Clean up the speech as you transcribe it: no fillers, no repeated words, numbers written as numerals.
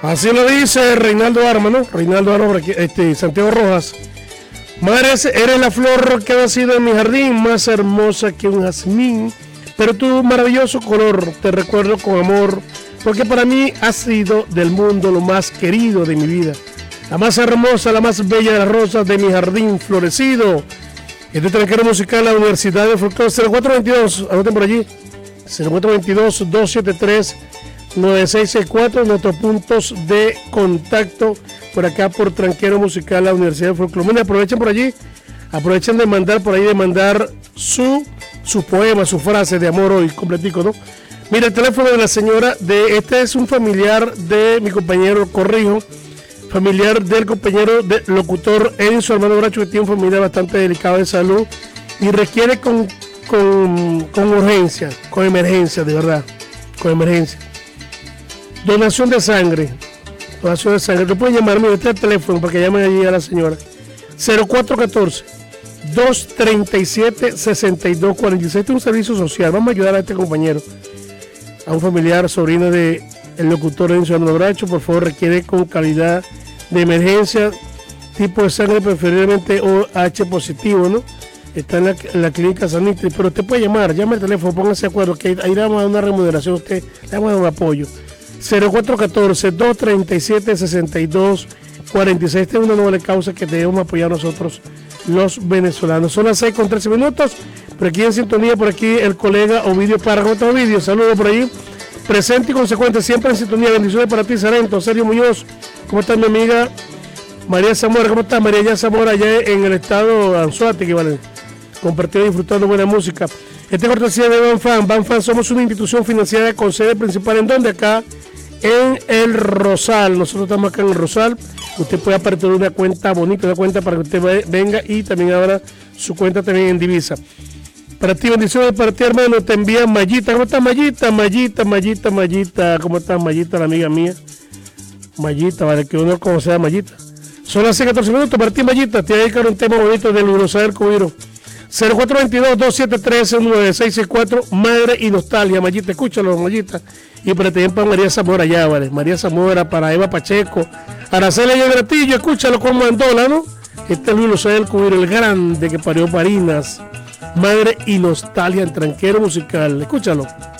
Así lo dice Reinaldo Arma, ¿no? Reinaldo Arma, Santiago Rojas. Madre, eres la flor que ha nacido en mi jardín, más hermosa que un jazmín, pero tu maravilloso color te recuerdo con amor, porque para mí has sido del mundo lo más querido de mi vida, la más hermosa, la más bella de las rosas de mi jardín florecido. Este tranquero musical, la Universidad de Folclore, 0422, anoten por allí, 0422-273-9664, nuestros puntos de contacto por acá por Tranquero Musical, la Universidad de Folclore. Mira, aprovechen por allí, aprovechen de mandar por ahí, de mandar su poema, su frase de amor hoy, completico, ¿no? Mira, el teléfono de la señora, este es un familiar de mi compañero Corrijo, familiar del compañero de locutor Enzo Armando Bracho, que tiene un familiar bastante delicado de salud y requiere con urgencia, con emergencia, de verdad, con emergencia. Donación de sangre. Donación de sangre. Tú puedes llamarme, este es el teléfono para que llamen allí a la señora. 0414-237-6246. Este es un servicio social. Vamos a ayudar a este compañero, a un familiar, sobrino de el locutor Enzo Armando Bracho. Por favor, requiere con calidad de emergencia, tipo de sangre preferiblemente OH positivo, ¿no? Está en la clínica Sanitri, pero usted puede llame al teléfono, póngase de acuerdo, que ahí le vamos a dar una remuneración, usted le vamos a dar un apoyo. 0414-237-6246. Esta es una noble causa que debemos apoyar nosotros los venezolanos. Son las 6:13, pero aquí en sintonía, por aquí el colega Ovidio Parra. ¿Cómo está, Ovidio? Saludos por allí. Presente y consecuente, siempre en sintonía. Bendiciones para ti, Sarento. Sergio Muñoz, ¿cómo está mi amiga María Zamora? ¿Cómo está María ya Zamora allá en el estado de Anzoátegui, vale? Compartiendo y disfrutando buena música. Cortesía de Banfan. Banfan somos una institución financiera con sede principal en donde acá en el Rosal. Nosotros estamos acá en el Rosal. Usted puede apertar una cuenta bonita, una cuenta para que usted venga y también abra su cuenta también en divisa. Para ti, bendiciones para ti, hermano. Te envía Mayita. ¿Cómo estás, Mayita? Mayita. ¿Cómo estás, Mayita, la amiga mía? Mayita, vale, que uno como sea Mayita. Son las 6:14 para ti, Mayita. Te dedican un tema bonito del Urosal Cubiro. 0422-273-9664, Madre y Nostalgia, Mayita, escúchalo, Mayita. Y para también para María Zamora allá, vale. María Zamora, para Eva Pacheco, Araceli y el Gratillo, escúchalo con Mandola, ¿no? Este es Luis Lozada del Cubiro, el grande que parió Parinas. Madre y Nostalgia en Tranquero Musical, escúchalo.